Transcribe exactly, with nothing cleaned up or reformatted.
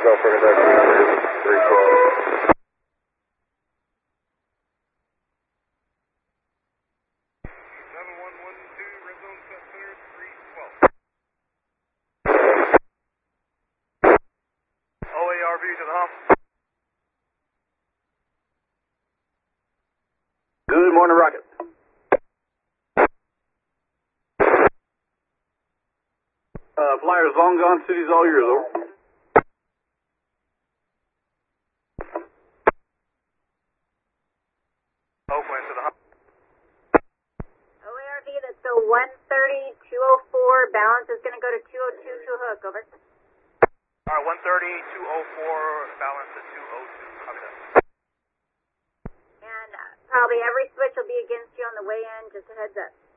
South Africa, three twelve. seven one one two, red zone set clear, three twelve. O A R V to the hump. Good morning, Rocket. Uh, flyers long gone, city's all yours, over. Oakland to the hump. O A R V, that's the one thirty, two oh four, balance is going to go to two oh two to hook, over. Alright, one thirty, two oh four, balance at two oh two, copy that. And uh, probably every switch will be against you on the way in, just a heads up.